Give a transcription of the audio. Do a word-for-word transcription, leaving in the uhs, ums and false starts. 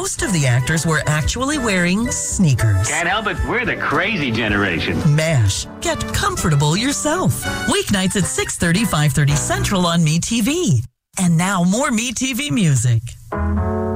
most of the actors were actually wearing sneakers. Can't help it. We're the crazy generation. MASH. Get comfortable yourself. Weeknights at six thirty, five thirty Central on MeTV. And now more MeTV music.